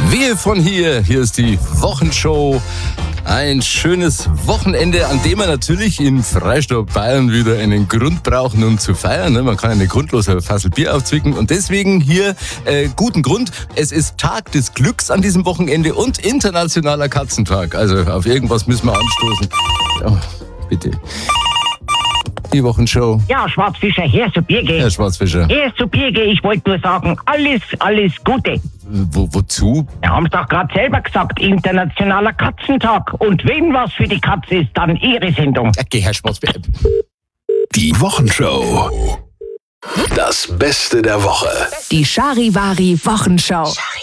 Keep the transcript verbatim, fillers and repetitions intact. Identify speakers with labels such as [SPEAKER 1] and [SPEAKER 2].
[SPEAKER 1] Wehe von hier, hier ist die Wochenshow. Ein schönes Wochenende, an dem wir natürlich in Freistadt Bayern wieder einen Grund brauchen, um zu feiern. Man kann ja nicht grundlos ein Fassel Bier aufzwicken. Und deswegen hier äh, guten Grund. Es ist Tag des Glücks an diesem Wochenende und internationaler Katzentag. Also auf irgendwas müssen wir anstoßen. Oh, bitte. Die Wochenshow.
[SPEAKER 2] Ja, Schwarzfischer, hier zu Birge.
[SPEAKER 1] Herr Schwarzfischer.
[SPEAKER 2] Hier zu Birge, ich wollte nur sagen, alles, alles Gute.
[SPEAKER 1] Wo, wozu?
[SPEAKER 2] Wir haben es doch gerade selber gesagt, internationaler Katzentag. Und wenn was für die Katze ist, dann Ihre Sendung.
[SPEAKER 1] Okay, Herr Schwarzfischer.
[SPEAKER 3] Die Wochenshow. Das Beste der Woche.
[SPEAKER 4] Die Charivari Wochenschau.